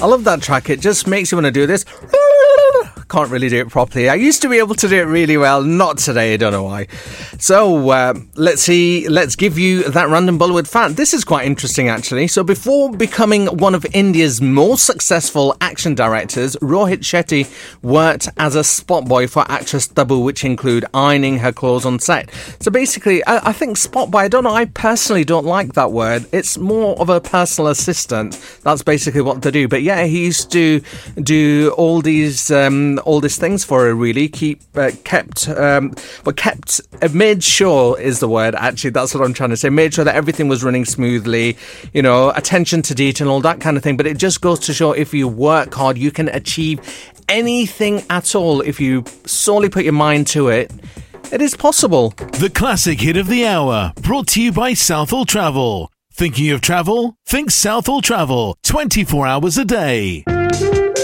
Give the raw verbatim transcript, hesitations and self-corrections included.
I love that track. It just makes you want to do this. Can't really do it properly. I used to be able to do it really well. Not today. I don't know why. So uh, let's see. Let's give you that random Bollywood fact. This is quite interesting, actually. So before becoming one of India's most successful action directors, Rohit Shetty worked as a spot boy for actress Tabu, which include ironing her clothes on set. So basically, I, I think spot boy, I don't know, I personally don't like that word. It's more of a personal assistant. That's basically what they do. But yeah, he used to do all these um, all these things for her, really. Keep uh, kept, um, but kept, uh, made sure is the word, actually. That's what I'm trying to say. Made sure that everything was running smoothly, you know, attention to detail and all that kind of thing. But it just goes to show if you work hard, you can achieve anything at all. If you solely put your mind to it, it is possible. The classic hit of the hour, brought to you by Southall Travel. Thinking of travel? Think Southall Travel, twenty-four hours a day.